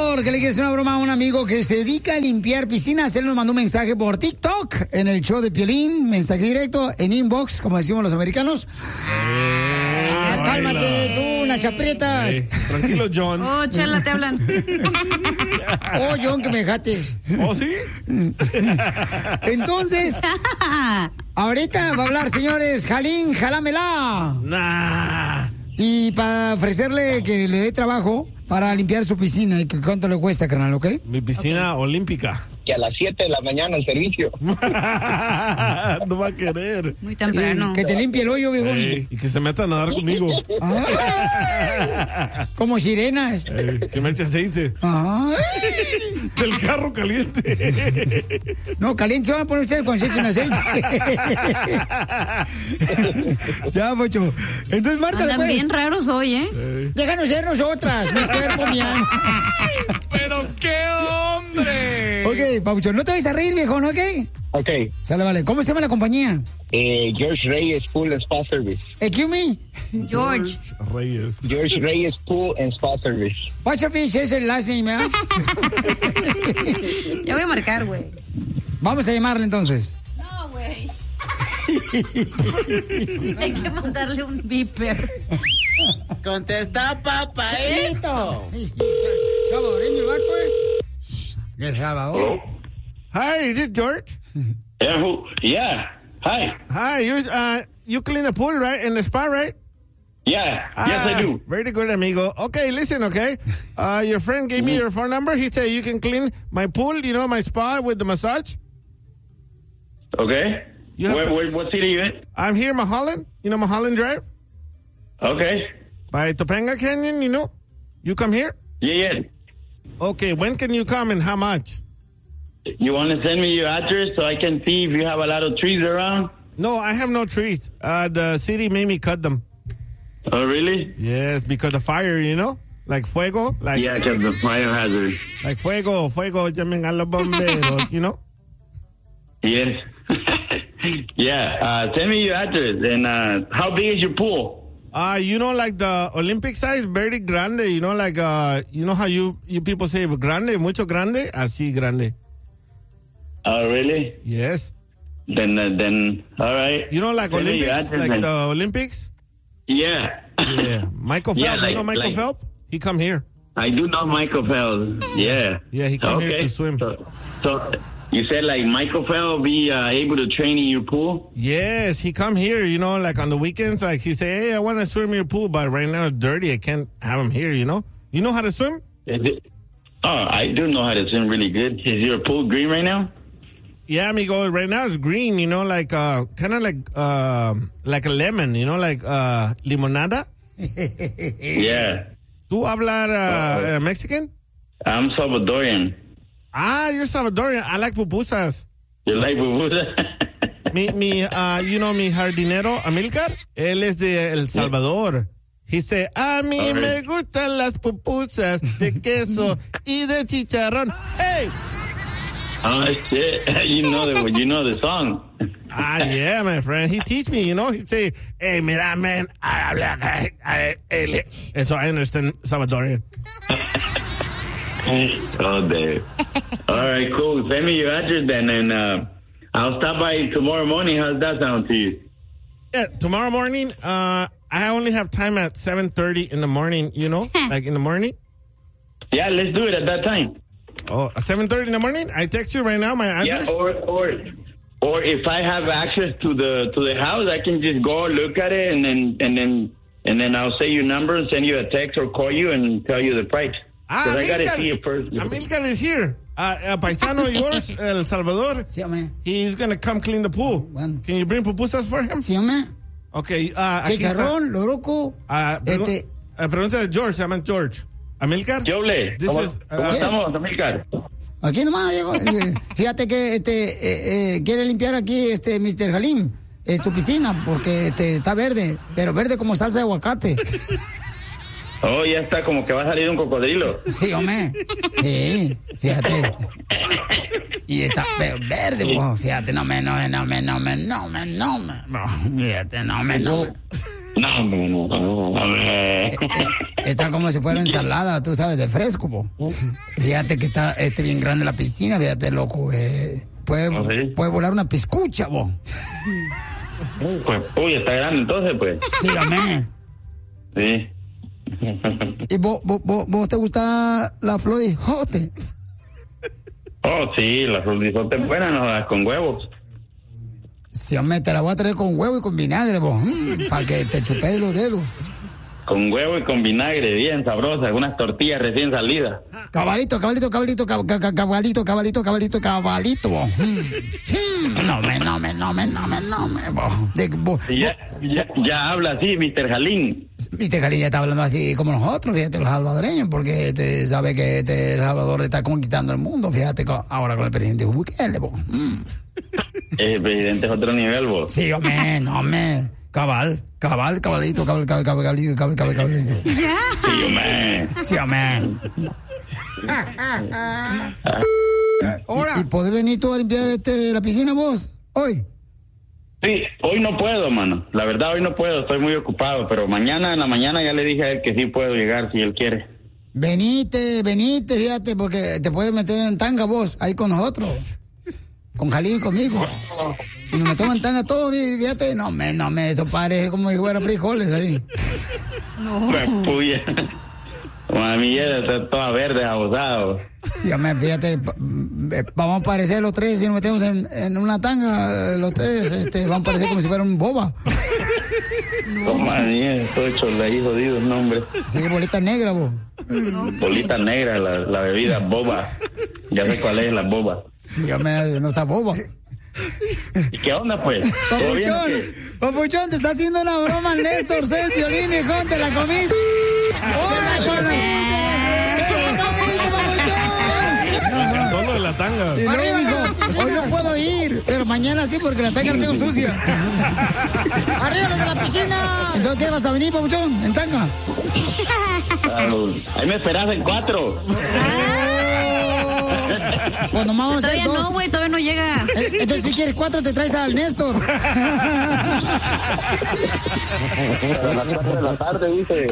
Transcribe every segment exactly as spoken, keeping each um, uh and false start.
Salvador, que le quiere hacer una broma a un amigo que se dedica a limpiar piscinas. Él nos mandó un mensaje por TikTok en el show de Piolín, mensaje directo en inbox, como decimos los americanos. Eh, ah, cálmate tú, una chaprieta. Eh, tranquilo, John. Oh, Chela, te hablan. Oh, John, que me dejaste. ¿Oh, sí? Entonces, ahorita va a hablar, señores, Jalín, jalámela. Nah. Y para ofrecerle que le dé trabajo para limpiar su piscina. ¿Y cuánto le cuesta, carnal, ok? Mi piscina okay. olímpica. Que a las siete de la mañana el servicio. No va a querer. Muy temprano. Eh, que te limpie el hoyo, viejo. Hey, y que se meta a nadar conmigo. Ah, como sirenas. Hey, que me eche aceite. Ay. Del carro caliente. No, caliente se van a poner ustedes con aceite en aceite. Ya, Pocho. Entonces, Marta, andan pues. bien raros hoy, ¿eh? Hey. Déjanos ser nosotras, mi cuerpo, mi alma. ¡Pero qué hombre! Ok, Paucho, no te vayas a reír, viejo, ¿no? ¿Ok? Ok. Sale, vale. ¿Cómo se llama la compañía? Eh, George Reyes Pool and Spa Service. Excuse me. George. George Reyes. George Reyes Pool and Spa Service. Pachafish es el last name, ¿eh? Ya voy a marcar, güey. Vamos a llamarle entonces. No, güey. Hay que mandarle un beeper. Contesta, papaito. Salvadoreño el vato, ¿eh? De Salvador. Hi, is it George? Yeah, who, yeah. Hi. Hi, you uh you clean the pool, right? In the spa, right? Yeah. Ah, yes, I do. Very good, amigo. Okay, listen, okay? Uh, your friend gave me your phone number. He said you can clean my pool, you know, my spa with the massage. Okay. You have Where, to- where, what city are you in? I'm here in Mulholland. You know Mulholland Drive? Okay. By Topanga Canyon, you know? You come here? Yeah, yeah. Okay, when can you come and how much? You want to send me your address so I can see if you have a lot of trees around? No, I have no trees. Uh, the city made me cut them. Oh, really? Yes, because of fire, you know? Like fuego. Like, Yeah, because the fire hazard. like fuego, fuego, llamen a los bomberos, you know? Yes. Yeah. Uh, send me your address. And uh, how big is your pool? Uh, you know, like the Olympic size, very grande, you know, like, uh, you know how you, you people say grande, mucho grande? Así grande. Oh, really? Yes. Then, uh, then, all right. You know, like Send me your Olympics, address like and- the Olympics? Yeah. Yeah. Michael Phelps, Yeah, like- you know Michael like- Phelps? He come here. I do know Michael Phelps. Yeah. Yeah, he come here Okay. to swim. So, so you said like Michael Phelps be uh, able to train in your pool? Yes, he come here, you know, like on the weekends, like he say, hey, I want to swim in your pool, but right now it's dirty. I can't have him here, you know? You know how to swim? Is it? Oh, I do know how to swim really good. Is your pool green right now? Yeah, amigo, right now it's green, you know, like, uh, kind of like, uh, like a lemon, you know, like, uh, limonada. Yeah. ¿Tú hablar uh, uh, Mexican? I'm Salvadorian. Ah, you're Salvadorian. I like pupusas. You like pupusa? Mi, mi, uh, you know, mi jardinero, Amilcar, él es de El Salvador. He say, a mí Okay. me gustan las pupusas de queso y de chicharrón. Hey! Oh, shit. You know the, you know the song. Ah, yeah, my friend. He teach me, you know. He say, hey, mira, man, I habla, I, I, I, and so I understand Salvadorian. Oh, Dave. All right, cool. Send me your address then, and uh, I'll stop by tomorrow morning. How's that sound to you? Yeah, tomorrow morning, uh, I only have time at seven thirty in the morning, you know, like in the morning. Yeah, let's do it at that time. Oh, seven thirty in the morning? I text you right now my address. Yeah, or or or if I have access to the to the house, I can just go look at it and then and then and then I'll say your number and send you a text or call you and tell you the price. Ah, Because I gotta Amilcar. see it first. Amilcar is here. Uh, uh, paisano yours, El Salvador. Sí, hombre. He's gonna come clean the pool. Bueno. Can you bring pupusas for him? Sí, hombre. Okay. Uh, aquí está. Chicharrón, loroco. Uh, pregu- Este- uh, pregúntale a George, se llama George. Amilcar? Yoble, This ¿cómo, is, uh, ¿cómo estamos, Amilcar? Aquí nomás, Diego. Eh, Fíjate que este eh, eh, quiere limpiar aquí este mister Halim eh, su piscina porque este, está verde, pero verde como salsa de aguacate. Oh, ya está, como que va a salir un cocodrilo. Sí, hombre. Sí, fíjate. Y está pero verde, pues, fíjate, no me, no me, no me, no me, no me, no me. No, fíjate, no me, no me. No, no, no, no, no. Está como si fuera ensalada, tú sabes, de fresco, bo. Fíjate que está este bien grande la piscina, fíjate, loco. Eh, puede, ¿Oh, sí? puede volar una piscucha, bo. Pues, uy, está grande entonces, pues. Sí, amén. Sí. ¿Y vos, vos, vos, vos te gusta la flor de jote? Oh, sí, la florizote es buena, ¿no? Con huevos. Sí, hombre, te la voy a traer con huevo y con vinagre, vos. Mm, para que te chupes los dedos. Con huevo y con vinagre, bien sabrosa, unas tortillas recién salidas. Cabalito, cabalito, cabalito, cab- cab- cab- cabalito, cabalito, cabalito, cabalito, vos. Mm. Mm, No me, no me, no me, no me, no me, vos. De- vos- Y ya, ya, ya habla así, mister Jalín. Viste, Cali ya está hablando así como nosotros, fíjate, los salvadoreños, porque te sabe que este El Salvador está conquistando el mundo, fíjate, con- ahora con el presidente Bukele, vos. Mm. El presidente es otro nivel, vos. Sí, hombre, no, hombre. Cabal, cabal, cabalito, cabal, cabal, cabal, cabalito, cabal, cabal, cabalito. Sí, hombre. Sí, hombre. ¿Y, y podés venir tú a limpiar este, la piscina vos, hoy? Sí, hoy no puedo, mano. La verdad, hoy no puedo, estoy muy ocupado. Pero mañana en la mañana ya le dije a él que sí puedo llegar si él quiere. Venite, venite, fíjate, porque te puedes meter en tanga vos, ahí con nosotros. Con Jalín y conmigo. Y nos metemos en tanga todos, fíjate. No, me, no, me, eso parece como si fuera frijoles ahí. Pues, puya. Mami, ya está toda verde, abusado. Sí, hombre, fíjate, pa- eh, vamos a parecer los tres, si nos metemos en, en una tanga, eh, los tres, este, vamos a parecer como si fueran boba. No, mami, estoy hecho ahí jodido, no, hombre. Sí, bolita negra, vos. Bolita negra, la, la bebida boba. Ya sé cuál es la boba. Sí, hombre, no está boba. ¿Y qué onda, pues? ¿Todo bien o Papuchón, qué? Papuchón, te está haciendo una broma el Néstor, sé el violín, viejón, te la comiste. ¡Hola, comiste! ¡Te la comiste, Papuchón! Me encantó lo de la tanga. Y luego dijo, hoy no puedo ir, pero mañana sí porque la tanga la tengo sucia. ¡Arriba los de la piscina! Entonces, ¿qué vas a venir, Papuchón, en tanga? Ah, ahí me esperas en cuatro. Pues nomás vamos a hacer Todavía dos. no, güey, todavía no llega. Eh, Entonces, si quieres cuatro, te traes al Néstor. A las cuatro de la tarde, dice.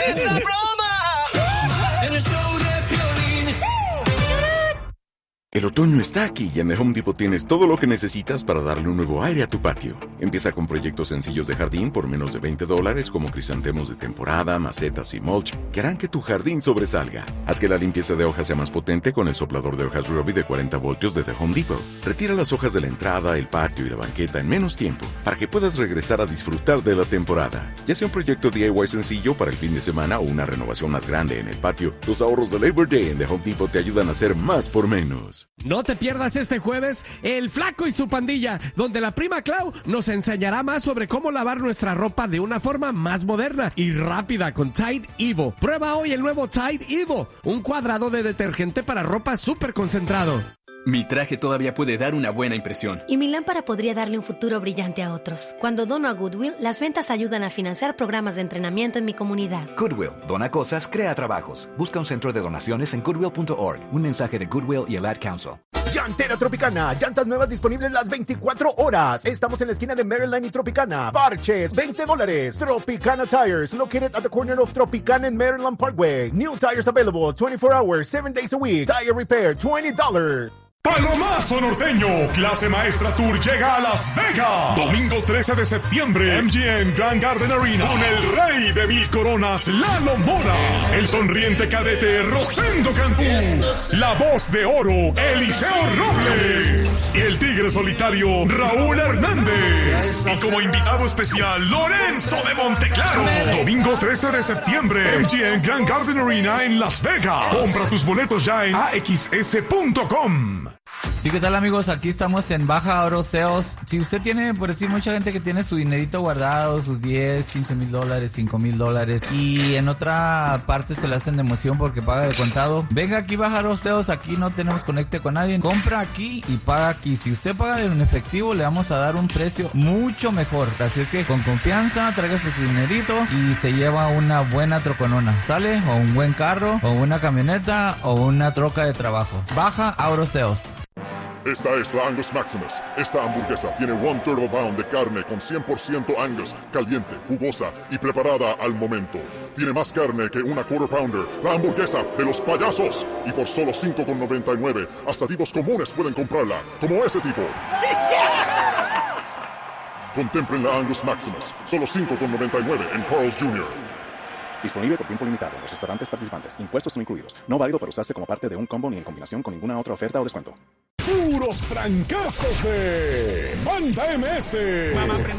El otoño está aquí y en The Home Depot tienes todo lo que necesitas para darle un nuevo aire a tu patio. Empieza con proyectos sencillos de jardín por menos de veinte dólares como crisantemos de temporada, macetas y mulch que harán que tu jardín sobresalga. Haz que la limpieza de hojas sea más potente con el soplador de hojas Ryobi de cuarenta voltios de The Home Depot. Retira las hojas de la entrada, el patio y la banqueta en menos tiempo para que puedas regresar a disfrutar de la temporada. Ya sea un proyecto D I Y sencillo para el fin de semana o una renovación más grande en el patio, los ahorros de Labor Day en The Home Depot te ayudan a hacer más por menos. No te pierdas este jueves El Flaco y su pandilla, donde la prima Clau nos enseñará más sobre cómo lavar nuestra ropa de una forma más moderna y rápida con Tide Evo. Prueba hoy el nuevo Tide Evo, un cuadrado de detergente para ropa súper concentrado. Mi traje todavía puede dar una buena impresión. Y mi lámpara podría darle un futuro brillante a otros. Cuando dono a Goodwill, las ventas ayudan a financiar programas de entrenamiento en mi comunidad. Goodwill, dona cosas, crea trabajos. Busca un centro de donaciones en goodwill punto org. Un mensaje de Goodwill y el Ad Council. Llantera Tropicana, llantas nuevas disponibles las veinticuatro horas. Estamos en la esquina de Maryland y Tropicana. Parches, veinte dólares. Tropicana Tires, located at the corner of Tropicana and Maryland Parkway. New tires available twenty-four hours, seven days a week. Tire repair, twenty dollars. Palomazo Norteño, clase maestra tour llega a Las Vegas. Domingo trece de septiembre, M G M Grand Garden Arena. Con el rey de mil coronas, Lalo Mora. El sonriente cadete, Rosendo Cantú. La voz de oro, Eliseo Robles. Y el tigre solitario, Raúl Hernández. Y como invitado especial, Lorenzo de Monteclaro. Domingo trece de septiembre, M G M Grand Garden Arena en Las Vegas. Compra tus boletos ya en a x s punto com. Sí, ¿qué tal, amigos? Aquí estamos en Baja Oro Sales. Si usted tiene, por decir, mucha gente que tiene su dinerito guardado, sus diez, quince mil dólares, cinco mil dólares, y en otra parte se le hacen de emoción porque paga de contado, venga aquí Baja Oro Sales, aquí no tenemos conecte con nadie, compra aquí y paga aquí. Si usted paga en efectivo, le vamos a dar un precio mucho mejor. Así es que con confianza, tráigase su dinerito y se lleva una buena troconona, ¿sale? O un buen carro, o una camioneta, o una troca de trabajo. Baja Oro Sales. Esta es la Angus Maximus. Esta hamburguesa tiene one turbo pound de carne con cien por ciento Angus, caliente, jugosa y preparada al momento. Tiene más carne que una quarter pounder, la hamburguesa de los payasos. Y por solo cinco con noventa y nueve, hasta tipos comunes pueden comprarla, como ese tipo. Contemplen la Angus Maximus, solo cinco con noventa y nueve en Carl's junior Disponible por tiempo limitado en los restaurantes participantes. Impuestos no incluidos. No válido para usarse como parte de un combo ni en combinación con ninguna otra oferta o descuento. Puros trancazos de Banda M S.